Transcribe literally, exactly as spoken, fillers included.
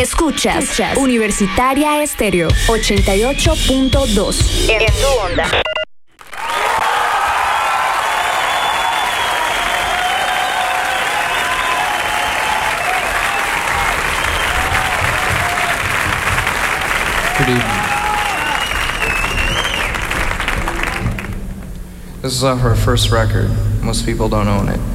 Escuchas, Escuchas. Universitaria Estéreo ochenta y ocho punto dos en tu onda. Good evening. This is off our first record. Most people don't own it.